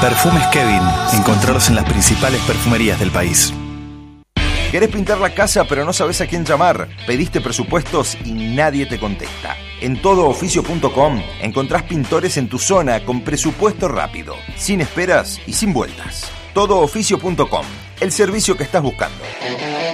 Perfumes Kevin. Encontrarlos en las principales perfumerías del país. ¿Querés pintar la casa pero no sabés a quién llamar? Pediste presupuestos y nadie te contesta. En todooficio.com encontrás pintores en tu zona con presupuesto rápido, sin esperas y sin vueltas. Todooficio.com, el servicio que estás buscando.